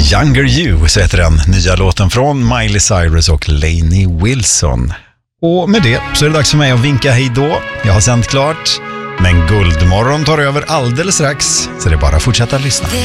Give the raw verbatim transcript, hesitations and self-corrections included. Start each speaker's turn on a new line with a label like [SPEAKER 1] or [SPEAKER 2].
[SPEAKER 1] Younger You, så heter den nya låten från Miley Cyrus och Lainey Wilson. Och med det så är det dags för mig att vinka hej då. Jag har sänt klart, men Guldmorgon tar över alldeles strax, så det är bara att fortsätta lyssna.